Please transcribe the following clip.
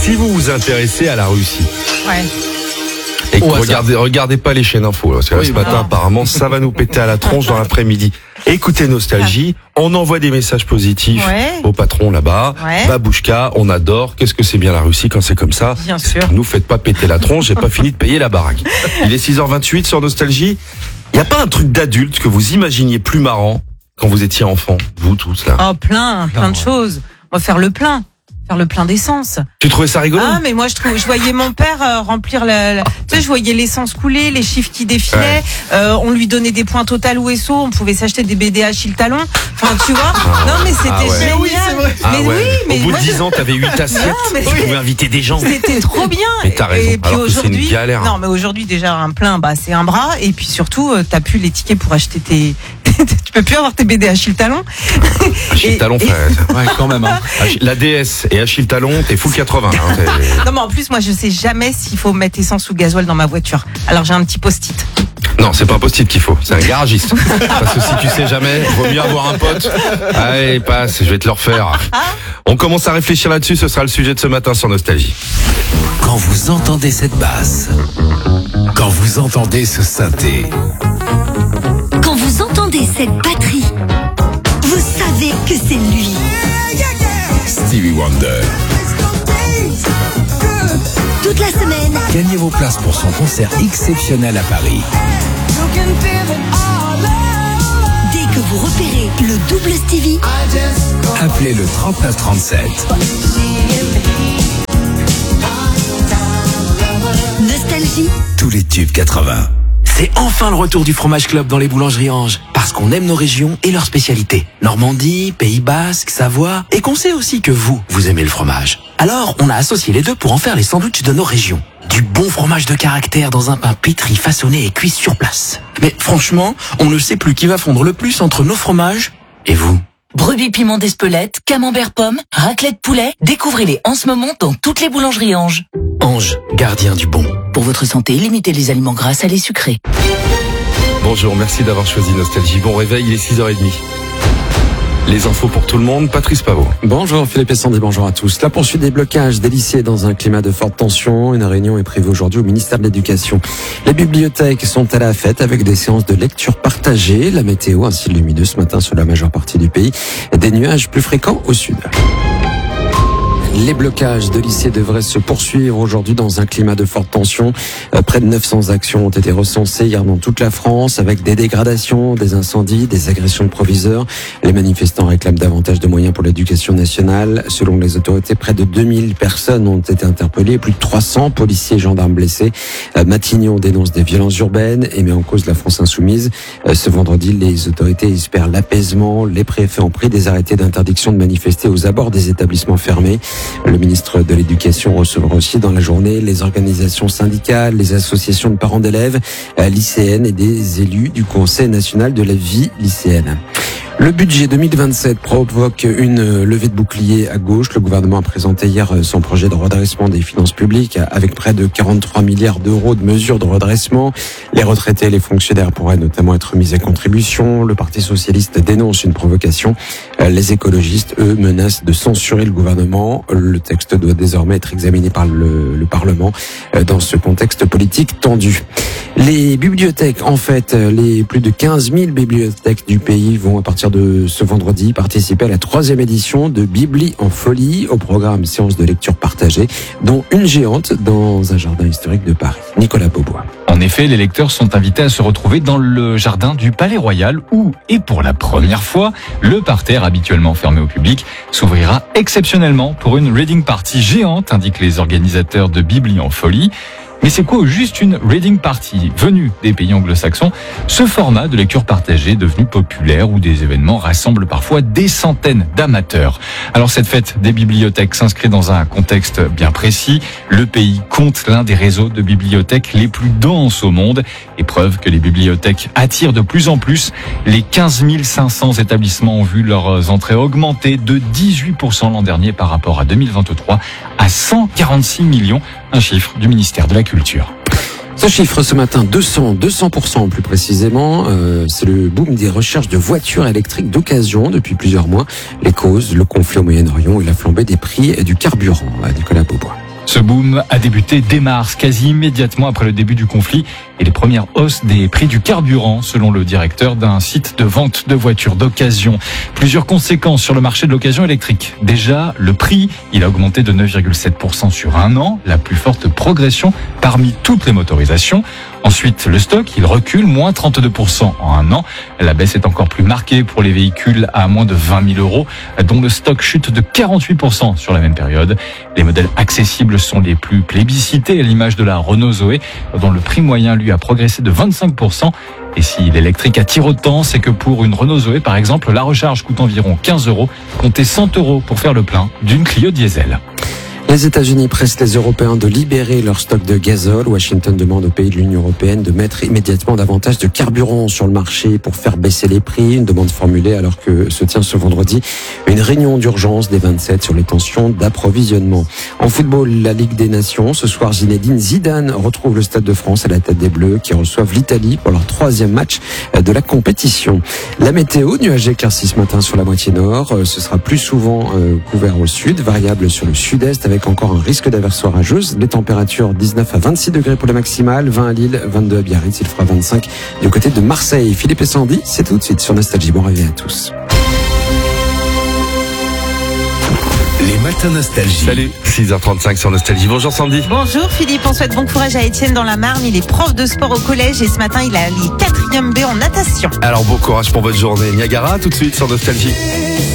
Si vous vous intéressez à la Russie, Ouais. et que regardez pas les chaînes infos, parce que là, ce matin, apparemment, ça va nous péter à la tronche dans l'après-midi. Écoutez Nostalgie, on envoie des messages positifs au patron là-bas. Babouchka, on adore. Qu'est-ce que c'est bien la Russie quand c'est comme ça? Bien sûr. Nous faites pas péter la tronche, j'ai pas fini de payer la baraque. Il est 6h28 sur Nostalgie. Y a pas un truc d'adulte que vous imaginiez plus marrant quand vous étiez enfant, vous tous là? Oh, plein de choses. On va faire le plein d'essence. Tu trouvais ça rigolo? Ah, mais moi je voyais mon père remplir tu sais, je voyais l'essence couler, les chiffres qui défilaient, on lui donnait des points Total ou SO, on pouvait s'acheter des BD Achille Talon. Enfin, tu vois? Non, mais c'était génial. Mais oui, c'est vrai. Mais au bout de 10 ans, t'avais 8 assiettes, tu pouvais inviter des gens. C'était trop bien. Mais t'as raison. Et puis alors que c'est une galère. Non, mais aujourd'hui déjà un plein, c'est un bras, et puis surtout t'as plus les tickets pour acheter tu peux plus avoir tes BD Achille Talon. Achille Talon, ouais, quand même. Hein. La DS et Achille Talon, t'es full 80. Hein, non, mais en plus, moi, je sais jamais s'il faut mettre essence ou gasoil dans ma voiture. Alors, j'ai un petit post-it. Non, c'est pas un post-it qu'il faut, c'est un garagiste. Parce que si tu sais jamais, vaut mieux avoir un pote. Allez, passe, je vais te le refaire. On commence à réfléchir là-dessus, ce sera le sujet de ce matin sur Nostalgie. Quand vous entendez cette basse, quand vous entendez ce synthé, quand vous entendez cette batterie, vous savez que c'est lui. Stevie Wonder. Toute la semaine, Gagnez vos places pour son concert exceptionnel à Paris. dès que vous repérez le double Stevie, Appelez le 3937. Nostalgie, Tous les tubes 80. C'est enfin le retour du Fromage Club dans les boulangeries Ange. Parce qu'on aime nos régions et leurs spécialités. Normandie, Pays Basque, Savoie. Et qu'on sait aussi que vous aimez le fromage. Alors, on a associé les deux pour en faire les sandwichs de nos régions. Du bon fromage de caractère dans un pain pétri, façonné et cuit sur place. Mais franchement, on ne sait plus qui va fondre le plus entre nos fromages et vous. Brebis piment d'Espelette, camembert pomme, raclette poulet. Découvrez-les en ce moment dans toutes les boulangeries Ange. Ange, gardien du bon. Pour votre santé, limitez les aliments gras, salés, sucrés. Bonjour, merci d'avoir choisi Nostalgie. Bon réveil, il est 6h30. Les infos pour tout le monde, Patrice Pavot. Bonjour Philippe et Sandy, bonjour à tous. La poursuite des blocages des lycées dans un climat de forte tension. Une réunion est prévue aujourd'hui au ministère de l'Éducation. Les bibliothèques sont à la fête avec des séances de lecture partagées. La météo, un ciel lumineux ce matin sur la majeure partie du pays. Des nuages plus fréquents au sud. Les blocages de lycées devraient se poursuivre aujourd'hui dans un climat de forte tension. Près de 900 actions ont été recensées hier dans toute la France avec des dégradations, des incendies, des agressions de proviseurs. Les manifestants réclament davantage de moyens pour l'éducation nationale. Selon les autorités, près de 2000 personnes ont été interpellées, plus de 300 policiers et gendarmes blessés. Matignon dénonce des violences urbaines et met en cause la France insoumise. Ce vendredi, les autorités espèrent l'apaisement. Les préfets ont pris des arrêtés d'interdiction de manifester aux abords des établissements fermés. Le ministre de l'Éducation recevra aussi dans la journée les organisations syndicales, les associations de parents d'élèves, lycéennes et des élus du Conseil national de la vie lycéenne. Le budget 2027 provoque une levée de bouclier à gauche. Le gouvernement a présenté hier son projet de redressement des finances publiques avec près de 43 milliards d'euros de mesures de redressement. Les retraités et les fonctionnaires pourraient notamment être mis à contribution. Le Parti socialiste dénonce une provocation. Les écologistes, eux, menacent de censurer le gouvernement. Le texte doit désormais être examiné par le Parlement dans ce contexte politique tendu. Les bibliothèques, en fait, les plus de 15 000 bibliothèques du pays vont à partir de ce vendredi participer à la 3e édition de Bibli en folie, au programme séance de lecture partagée, dont une géante dans un jardin historique de Paris. Nicolas Beaubois. En effet, les lecteurs sont invités à se retrouver dans le jardin du Palais Royal où, et pour la première fois, le parterre habituellement fermé au public s'ouvrira exceptionnellement pour une reading party géante, indiquent les organisateurs de Bibli en folie. Mais c'est quoi juste une reading party venue des pays anglo-saxons? Ce format de lecture partagée devenu populaire où des événements rassemblent parfois des centaines d'amateurs. Alors cette fête des bibliothèques s'inscrit dans un contexte bien précis. Le pays compte l'un des réseaux de bibliothèques les plus denses au monde. Et preuve que les bibliothèques attirent de plus en plus. Les 15 500 établissements ont vu leurs entrées augmenter de 18% l'an dernier par rapport à 2023 à 146 millions. Un chiffre du ministère de la Culture. Ce chiffre ce matin, 200% plus précisément, c'est le boom des recherches de voitures électriques d'occasion depuis plusieurs mois. Les causes, le conflit au Moyen-Orient et la flambée des prix du carburant. Nicolas Beaubois. boom a débuté dès mars, quasi immédiatement après le début du conflit et les premières hausses des prix du carburant, selon le directeur d'un site de vente de voitures d'occasion. Plusieurs conséquences sur le marché de l'occasion électrique. Déjà, le prix, il a augmenté de 9,7% sur un an, la plus forte progression parmi toutes les motorisations. Ensuite, le stock, il recule, moins 32% en un an. La baisse est encore plus marquée pour les véhicules à moins de 20 000 euros, dont le stock chute de 48% sur la même période. Les modèles accessibles sont les plus plébiscités, à l'image de la Renault Zoé, dont le prix moyen, lui, a progressé de 25%. Et si l'électrique attire autant, c'est que pour une Renault Zoé, par exemple, la recharge coûte environ 15 euros, comptez 100 euros pour faire le plein d'une Clio diesel. Les États-Unis pressent les Européens de libérer leur stock de gazole. Washington demande aux pays de l'Union européenne de mettre immédiatement davantage de carburant sur le marché pour faire baisser les prix. Une demande formulée alors que se tient ce vendredi une réunion d'urgence des 27 sur les tensions d'approvisionnement. En football, la Ligue des Nations. Ce soir, Zinedine Zidane retrouve le Stade de France à la tête des Bleus qui reçoivent l'Italie pour leur 3e match de la compétition. La météo, nuages éclaircis ce matin sur la moitié nord. Ce sera plus souvent couvert au sud, variable sur le sud-est avec encore un risque d'averse orageuse. Les températures 19 à 26 degrés pour les maximales, 20 à Lille, 22 à Biarritz, il fera 25 du côté de Marseille. Philippe et Sandy, c'est tout de suite sur Nostalgie. Bon réveil à tous. Les matins Nostalgie. Salut, 6h35 sur Nostalgie. Bonjour Sandy. Bonjour Philippe, on souhaite bon courage à Étienne dans la Marne. Il est prof de sport au collège et ce matin il a les 4e B en natation. Alors bon courage pour votre journée. Niagara, tout de suite sur Nostalgie.